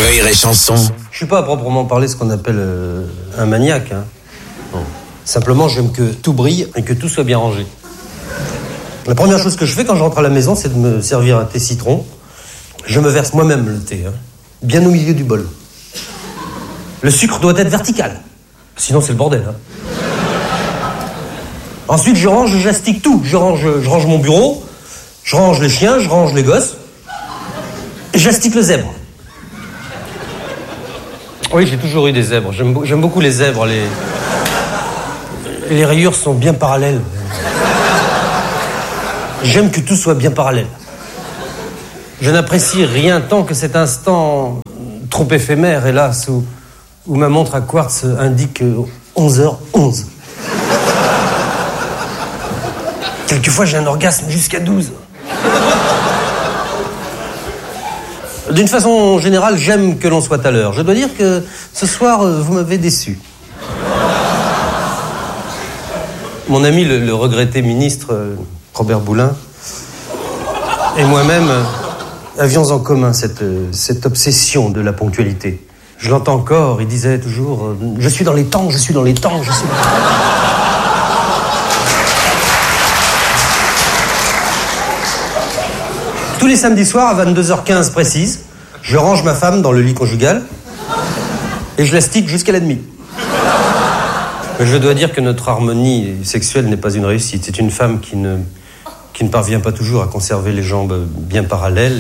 Rire et chanson. Je suis pas à proprement parler ce qu'on appelle un maniaque. Hein. Non. Simplement, j'aime que tout brille et que tout soit bien rangé. La première chose que je fais quand je rentre à la maison, c'est de me servir un thé citron. Je me verse moi-même le thé, hein, bien au milieu du bol. Le sucre doit être vertical, sinon c'est le bordel. Hein. Ensuite, j'astique tout. Je range mon bureau, je range les chiens, je range les gosses, et j'astique le zèbre. Oui, j'ai toujours eu des zèbres. J'aime beaucoup les zèbres. Les rayures sont bien parallèles. J'aime que tout soit bien parallèle. Je n'apprécie rien tant que cet instant trop éphémère, hélas, où ma montre à quartz indique 11h11. Quelquefois, j'ai un orgasme jusqu'à 12. D'une façon générale, j'aime que l'on soit à l'heure. Je dois dire que ce soir, vous m'avez déçu. Mon ami, le regretté ministre Robert Boulin, et moi-même avions en commun cette obsession de la ponctualité. Je l'entends encore, il disait toujours « Je suis dans les temps, je suis dans les temps, je suis... » Tous les samedis soirs, à 22h15 précise, je range ma femme dans le lit conjugal et je la stick jusqu'à la demie. Mais je dois dire que notre harmonie sexuelle n'est pas une réussite. C'est une femme qui ne parvient pas toujours à conserver les jambes bien parallèles.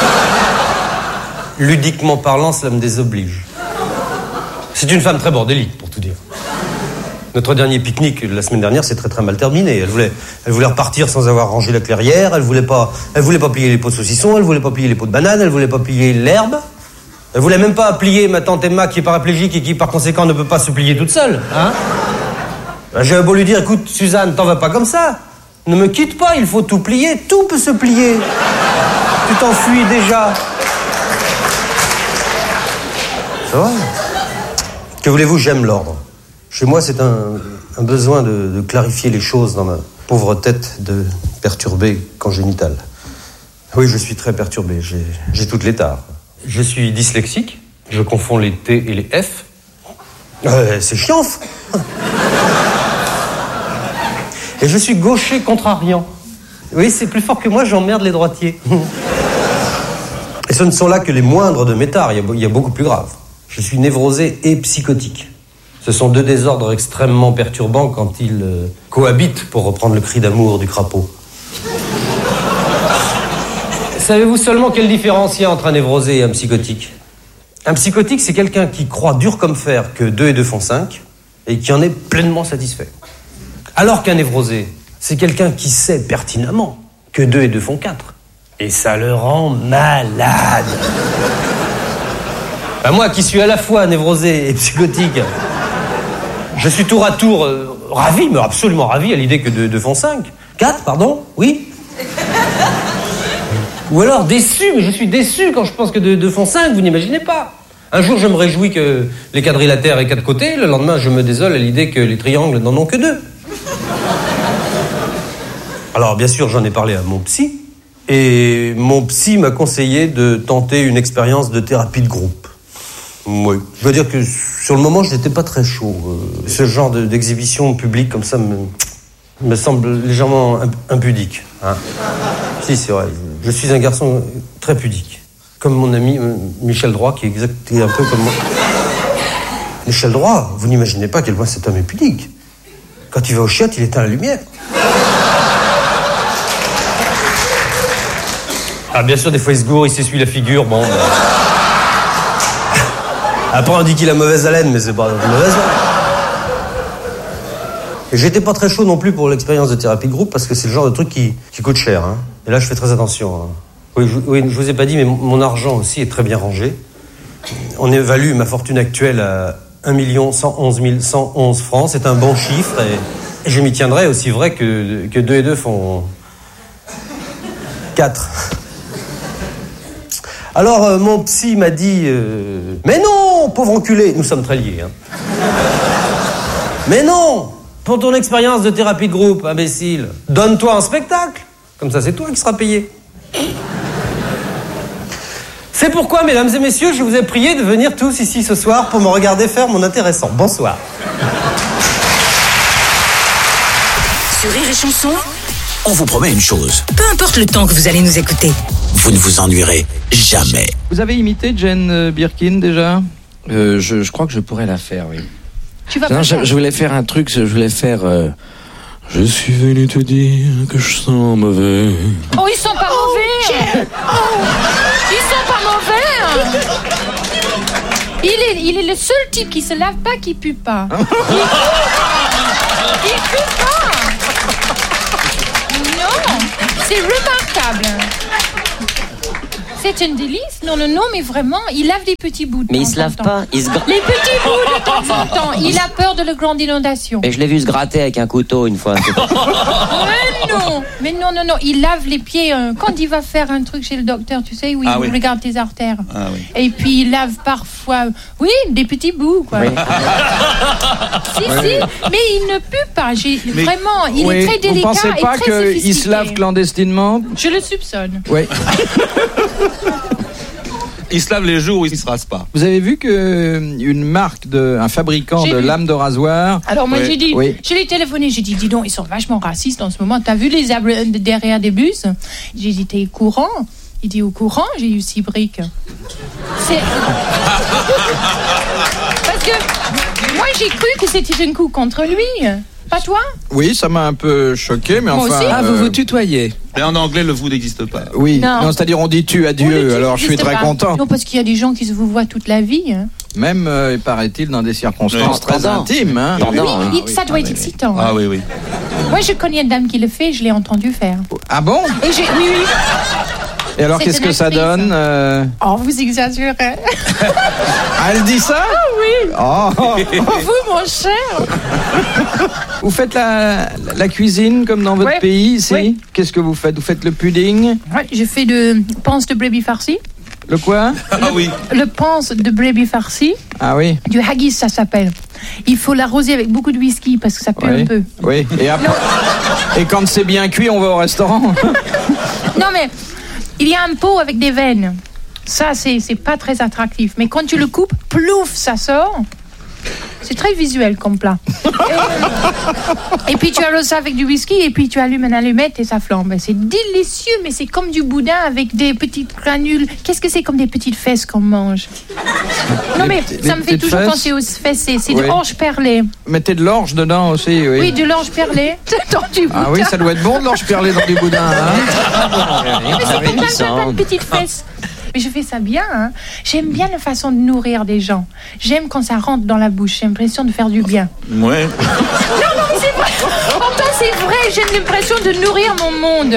Et... ludiquement parlant, cela me désoblige. C'est une femme très bordélique, pour tout dire. Notre dernier pique-nique la semaine dernière s'est très très mal terminé. Elle voulait repartir sans avoir rangé la clairière. Elle voulait pas plier les pots de saucisson. Elle voulait pas plier les pots de banane. Elle voulait pas plier l'herbe. Elle voulait même pas plier ma tante Emma qui est paraplégique et qui par conséquent ne peut pas se plier toute seule. Hein? J'avais beau lui dire, écoute Suzanne, t'en vas pas comme ça. Ne me quitte pas, il faut tout plier. Tout peut se plier. Tu t'enfuis déjà. Ça va? Que voulez-vous, j'aime l'ordre. Chez moi, c'est un besoin de clarifier les choses dans ma pauvre tête de perturbé congénital. Oui, je suis très perturbé, j'ai toutes les tares. Je suis dyslexique, je confonds les T et les F. C'est chiant, ça. Et je suis gaucher contrariant. Oui, c'est plus fort que moi, j'emmerde les droitiers. Et ce ne sont là que les moindres de mes tares, il y a beaucoup plus grave. Je suis névrosé et psychotique. Ce sont deux désordres extrêmement perturbants quand ils cohabitent, pour reprendre le cri d'amour du crapaud. Savez-vous seulement quelle différence il y a entre un névrosé et un psychotique? Un psychotique, c'est quelqu'un qui croit dur comme fer que 2 et 2 font 5 et qui en est pleinement satisfait. Alors qu'un névrosé, c'est quelqu'un qui sait pertinemment que 2 et 2 font 4. Et ça le rend malade. Moi qui suis à la fois névrosé et psychotique, je suis tour à tour ravi, mais absolument ravi à l'idée que 2 font 5. 4, pardon? Oui. Ou alors déçu, mais je suis déçu quand je pense que 2 font 5, vous n'imaginez pas. Un jour, je me réjouis que les quadrilatères aient 4 côtés, le lendemain, je me désole à l'idée que les triangles n'en ont que 2. Alors, bien sûr, j'en ai parlé à mon psy, et mon psy m'a conseillé de tenter une expérience de thérapie de groupe. Oui. Je veux dire que sur le moment, je n'étais pas très chaud. Ce genre d'exhibition publique comme ça me semble légèrement impudique. Hein. Si, c'est vrai. Je suis un garçon très pudique. Comme mon ami Michel Droit, qui est un peu comme moi. Michel Droit, vous n'imaginez pas à quel point cet homme est pudique. Quand il va au chiottes, il éteint la lumière. Ah, bien sûr, des fois, il se gourre, il s'essuie la figure, bon... Après, on dit qu'il a mauvaise haleine, mais c'est pas mauvaise. Et j'étais pas très chaud non plus pour l'expérience de thérapie de groupe, parce que c'est le genre de truc qui coûte cher. Hein. Et là, je fais très attention. Hein. Oui, je vous ai pas dit, mais mon argent aussi est très bien rangé. On évalue ma fortune actuelle à 1 111 111 francs. C'est un bon chiffre, et je m'y tiendrai aussi vrai que 2 et 2 font 4. Alors, mon psy m'a dit mais non, pauvre enculé, nous sommes très liés. Hein. Mais non, pour ton expérience de thérapie de groupe, imbécile, donne-toi un spectacle. Comme ça, c'est toi qui seras payé. C'est pourquoi, mesdames et messieurs, je vous ai prié de venir tous ici ce soir pour me regarder faire mon intéressant. Bonsoir. Sur Rire et Chanson, On vous promet une chose, peu importe le temps que vous allez nous écouter. vous ne vous ennuierez jamais. Vous avez imité Jane Birkin déjà ? Je crois que je pourrais la faire, oui. Tu vas Non, pas je voulais faire un truc, je voulais faire... Je suis venu te dire que je sens mauvais. Oh, ils sont pas mauvais. Ils sont pas mauvais. Il est le seul type qui se lave pas, qui pue pas. Il pue pas. Non, c'est remarquable. C'est un délice. Non, mais vraiment, il lave des petits bouts de temps. Mais il se lave pas, il se gratte. Les petits bouts de temps en temps. Il a peur de la grande inondation. Et je l'ai vu se gratter avec un couteau une fois. Mais non. Il lave les pieds quand il va faire un truc chez le docteur, tu sais, où il regarde tes artères. Ah, oui. Et puis il lave parfois, des petits bouts, quoi. Oui. Si, mais il ne pue pas. Vraiment, il est très délicat. Vous pensez pas et très qu'il se lave clandestinement ? Je le soupçonne. Oui. Il se lave les jours où il se rase pas. Vous avez vu qu'une marque, un fabricant J'ai de vu. lames de rasoir... Alors moi j'ai dit, Oui. je l'ai téléphoné, j'ai dit, dis donc, ils sont vachement racistes en ce moment. T'as vu les arbres derrière des bus ? J'ai dit, t'es au courant ? Il dit, au courant, j'ai eu 6 briques. C'est... Parce que moi j'ai cru que c'était un coup contre lui. Pas toi ? Oui, ça m'a un peu choqué, mais Moi enfin... aussi. Ah, vous vous tutoyez ? Mais en anglais, le vous n'existe pas. Oui, Non. non, c'est-à-dire on dit tu à Dieu, alors je suis très content. Non, parce qu'il y a des gens qui se vous voient toute la vie. Hein. Même, paraît-il, dans des circonstances Oui. très Pendant. intimes. Hein. Pendant. Oui, ça doit être excitant. Ah hein. oui. Moi, je connais une dame qui le fait, je l'ai entendu faire. Ah bon ? Et oui. Et alors, C'est qu'est-ce une que ça actrice. donne Oh, vous exagérez. Ah, elle dit ça ? Oui. Oh. Vous, mon cher. Vous faites la cuisine comme dans votre Ouais. pays ici ? Oui. Qu'est-ce que vous faites ? Vous faites le pudding ? Ouais, je fais de panse de brebis farci. Le quoi ? Ah oui. Le panse de brebis farci. Ah oui. Du haggis, ça s'appelle. Il faut l'arroser avec beaucoup de whisky parce que ça pue Oui. un peu. Oui. Et après, et quand c'est bien cuit, on va au restaurant. Non, mais il y a un pot avec des veines. Ça, c'est pas très attractif. Mais quand tu le coupes, plouf, ça sort. C'est très visuel comme plat. Et puis tu arroses ça avec du whisky et puis tu allumes une allumette et ça flambe. C'est délicieux, mais c'est comme du boudin avec des petites granules. Qu'est-ce que c'est comme des petites fesses qu'on mange? Non mais ça me fait petites toujours fesses penser aux fesses. C'est Oui. de l'orge perlée. Mettez de l'orge dedans aussi, oui. Oui, de l'orge perlée dans du boudin. Ah oui, ça doit être bon de l'orge perlée dans du boudin. Hein. Mais c'est plein de petites fesses. Mais je fais ça bien, hein. J'aime bien la façon de nourrir des gens. J'aime quand ça rentre dans la bouche. J'ai l'impression de faire du bien. Ouais. Non, mais c'est vrai. Enfin, c'est vrai. J'ai l'impression de nourrir mon monde.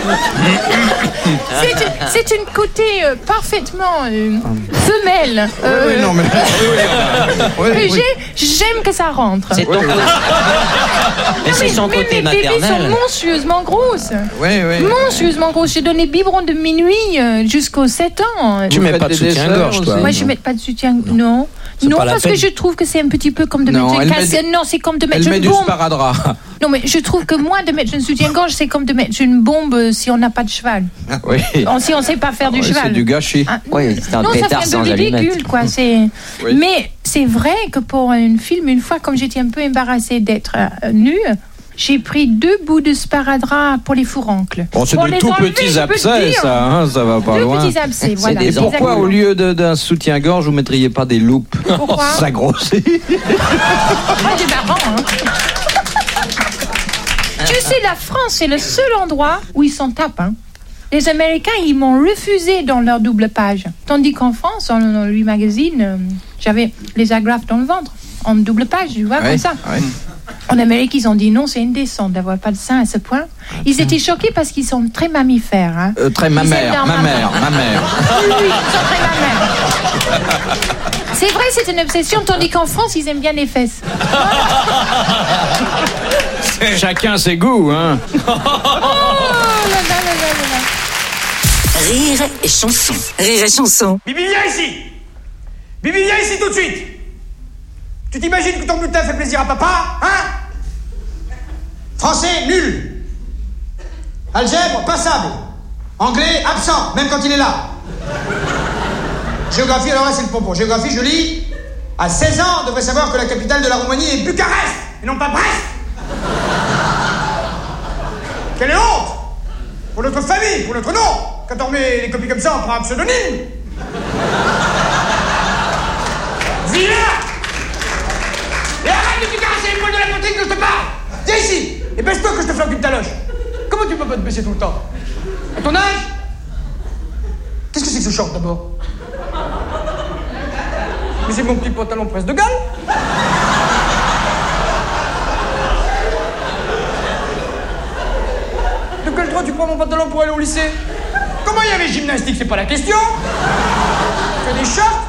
C'est une côté parfaitement femelle. Oui, non, mais... Oui, Mais oui. j'aime que ça rentre. C'est ton côté. Mais c'est son côté mes bébés sont maternel. monstrueusement grosses. Oui, oui. Monstrueusement grosses. J'ai donné biberon de minuit jusqu'aux 7 ans. Tu mets pas de soutien-gorge, toi. Moi, je mets pas de soutien. Non. Non, pas la parce peine. que je trouve que c'est un petit peu comme de Non, mettre elle une met cassette. Non, c'est comme de mettre Elle met une du bombe. sparadrap. Non, mais je trouve que moi, de mettre une soutien-gorge, c'est comme de mettre une bombe si on n'a pas de cheval. Oui. Si on sait pas faire du Oui, cheval. c'est du gâchis. Ah, Oui, c'est un non, ça pétard fait un sans peu allumette. ridicule, quoi. Oui. Mais c'est vrai que pour un film, une fois, comme j'étais un peu embarrassée d'être nue, j'ai pris 2 bouts de sparadrap pour les fourrancles. Bon, c'est Pour de les tout enlever, petits je peux te abcès, dire. ça, hein, ça va pas 2 loin. petits abcès, voilà. des Et pourquoi, exactement. au lieu d'un soutien-gorge, vous mettriez pas des loupes? Pourquoi Ça grossit. Ah, c'est marrant, hein. Tu sais, la France, c'est le seul endroit où ils s'en tapent, hein. Les Américains, ils m'ont refusé dans leur double page. Tandis qu'en France, dans le magazine, j'avais les agrafes dans le ventre, en double page, tu vois, comme ça. Ouais. En Amérique, ils ont dit non, c'est indécent d'avoir pas de sein à ce point. Ils étaient choqués parce qu'ils sont très mammifères. Hein. Très Ils aiment mammaire, leur mammaire. Oui, ils sont très mammifères. C'est vrai, c'est une obsession, tandis qu'en France, ils aiment bien les fesses. Chacun ses goûts, hein. Oh là là là là là là. Rire et chanson. Rire et chanson. Bibi, viens ici! Bibi, viens ici tout de suite! Tu t'imagines que ton bulletin fait plaisir à papa, hein? Français, nul. Algèbre, passable. Anglais, absent, même quand il est là. Géographie, alors là, c'est le pompon. Géographie, je lis. À 16 ans, on devrait savoir que la capitale de la Roumanie est Bucarest, et non pas Brest. Quelle honte! Pour notre famille, pour notre nom. Quand on remet les copies comme ça, on prend un pseudonyme. Vilain! Et arrête de te caresser l'épaule de la poitrine que je te parle! Viens ici! Et baisse-toi que je te flanque une taloche! Comment tu peux pas te baisser tout le temps? À ton âge? Qu'est-ce que c'est que ce short d'abord? Mais c'est mon petit pantalon presse de gale! De quel droit tu prends mon pantalon pour aller au lycée? Comment il y avait gymnastique, c'est pas la question? Tu as des shorts?